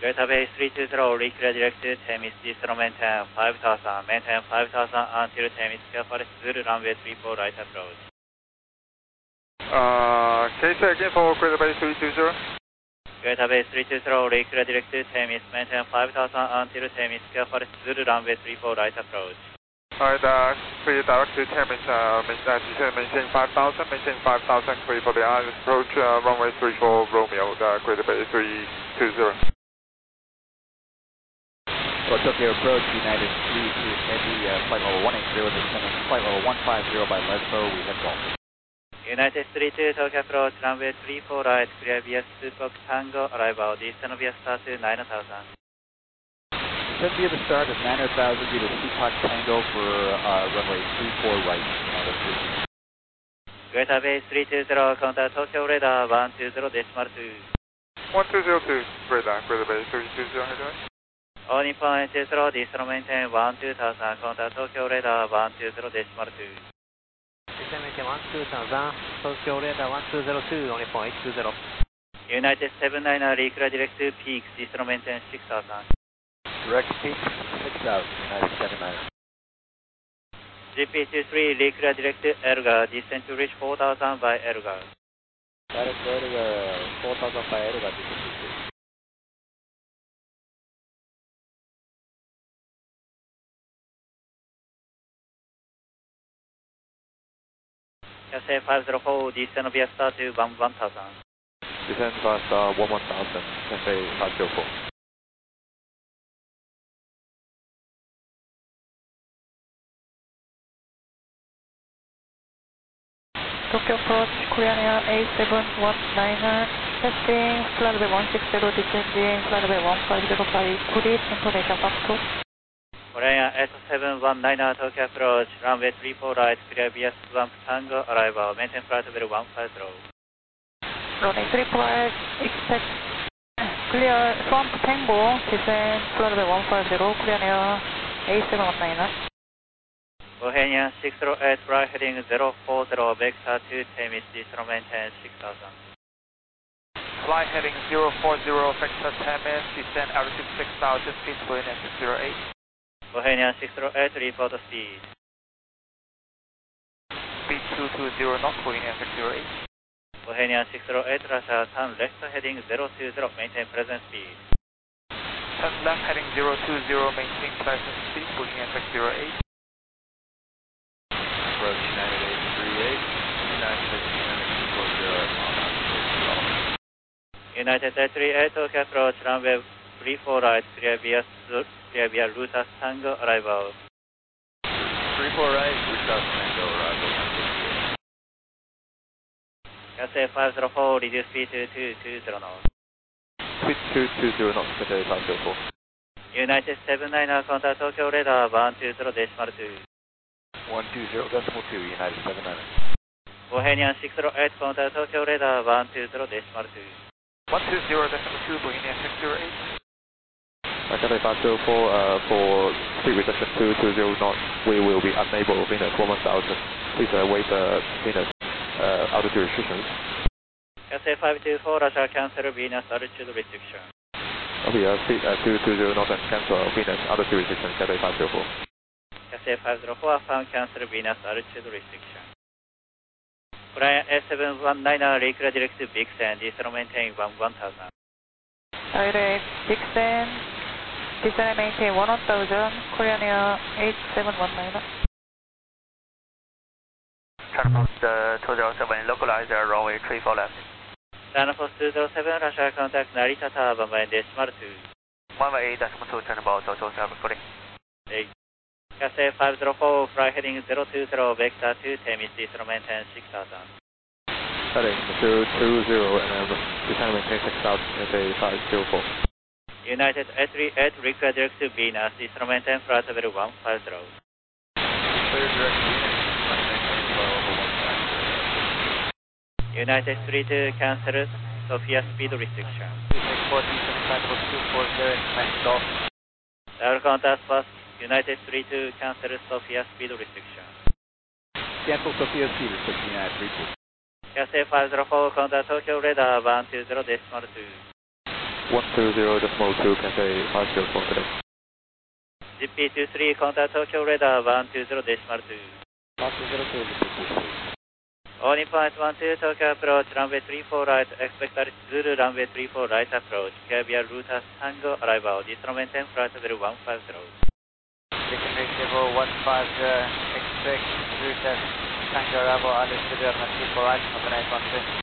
Delta Bay 320, reclear direct to Temis, distro maintain 5000, maintain 5000 until Temis, careful Zulu runway 34 right approach. Can you say again for Delta Bay 320? Delta Bay 320, reclear direct to Temis, maintain 5000 until Temis, careful Zulu runway 34 right approach. Alright, clear direct to Temis, maintain 5000, maintain 5000, clear for the approach, runway 34 Romeo, Delta Bay 320. Tokyo approach, United 32 Heavy, flight level 180, descending flight level 150 by Lesbo, we have golf. United 32 Tokyo approach, runway 34 right, clear via Fox Tango, arrival, descend via start to 9000. Descend via the start of 90,000 due to Fox Tango for runway 34 right, United 32. Delta Bay 320, contact Tokyo radar 120.2. 1202, radar, Delta Bay 320, how do I? All Nippon HSRO, distro maintain 12000, contact Tokyo radar 120.2. Descend maintain 12000, Tokyo radar 1202, all Nippon 820. United 79, reclear direct to peaks, distro maintain 6000. Direct peak 6000, United 79. GP23, reclear direct to Elgar, descend to reach 4000 by Elgar. Direct to Elgar, 4000 by Elgar, descend to reach. Cathay 504, descend via start to 1000. Descend fast 1000, Cathay 504. Tokyo approach, Korean Air A719, testing, flight level 160, descending, flight level 1505, grid information factor. Korean S719, Tokyo approach, runway 34 right, clear via Swamp Tango, arrival, maintain flight level 150. Runway 34 right, expect clear Swamp Tango, descend, flight level 150, Korean Air A719. Bohemian 608, flight heading 040, vector to Temis, distro maintain 6000. Flight heading 040, vector Temis, descend altitude 6000 feet, Bohemian 608. Bohemian 608, report speed. Speed 220 knots, Bohemian 608. Bohemian 608, Russia, turn left heading 020, maintain present speed. Turn left heading 020, maintain present speed, Bohemian 608. Approach United 838, United 838, Tokyo approach, runway 34 right, clear via Lutas Tango, arrival. 34 right, Lutas Tango, arrival. Cathay 504, reduce speed to 220 knots. Speed 220 knots, Cathay 504. United 79, contact Tokyo radar 120.2. 120.2, United 79. Bohemian 608, contact Tokyo radar 120.2. 120.2, Bohemian 608. Cathay 504, for speed reduction 220 knots, we will be unable, Venus 1000. Please await Venus altitude restrictions. Cathay 524, Russia, cancel Venus altitude restriction. Okay, speed 220 knots and cancel Venus altitude restriction, Cathay 504. Cathay 504, affirm cancel Venus altitude restriction. Korean S719, reclear direct to Vixen, distro maintain 1000. Direct Vixen, descend maintain 1000, Korean Air 8719. Channel Post 207, localize runway 34 left. Channel Post 207, Russia, contact Narita Tower, by decimal 2. 118.2, Channel Post 207, footing. Cathay 504, flight heading 020, vector to Temis, distro maintain 6000. Heading 020 and descend maintain 6000, Cathay 504. United 838, reclear direct to Venus, distro maintain flight level 150. Clear direct to Venus, maintain flight level 150. United 32, cancel Sophia speed restriction. 240, expect golf. Dial contact first, United 32, cancel Sophia speed restriction. Cancel Sophia speed restriction, United 32. Cathay 504, contact Tokyo radar 120.2. 120.2, can say 504 today. GP23, contact Tokyo radar 120.2. 120.2, All Nippon 12, Tokyo approach, runway 34 right, expect Zulu runway 34 right approach, Caribbean Router Tango arrival, instrument 10, flight level 150. Taking level 150, expect Router Tango arrival, understood, 34 right, organize 120.